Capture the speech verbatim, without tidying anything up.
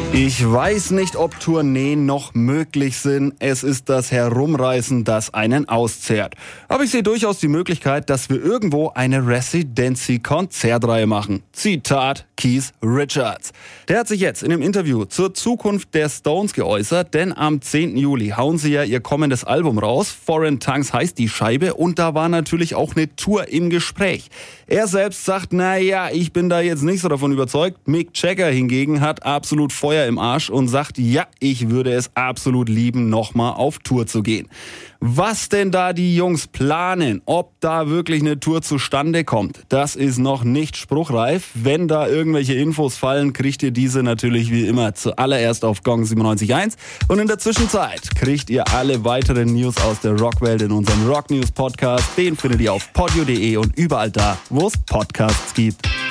Ich weiß nicht, ob Tourneen noch möglich sind. Es ist das Herumreißen, das einen auszehrt. Aber ich sehe durchaus die Möglichkeit, dass wir irgendwo eine Residency-Konzertreihe machen. Zitat Keith Richards. Der hat sich jetzt in einem Interview zur Zukunft der Stones geäußert, denn am zehnten Juli hauen sie ja ihr kommendes Album raus. Foreign Tongues heißt die Scheibe und da war natürlich auch eine Tour im Gespräch. Er selbst sagt, naja, ich bin da jetzt nicht so davon überzeugt. Mick Jagger hingegen hat absolut Feuer im Arsch und sagt, ja, ich würde es absolut lieben, nochmal auf Tour zu gehen. Was denn da die Jungs planen, ob da wirklich eine Tour zustande kommt, das ist noch nicht spruchreif. Wenn da irgendwelche Infos fallen, kriegt ihr diese natürlich wie immer zuallererst auf Gong siebenundneunzig Komma eins. Und in der Zwischenzeit kriegt ihr alle weiteren News aus der Rockwelt in unserem Rock News Podcast. Den findet ihr auf podio punkt de und überall da, wo es Podcasts gibt.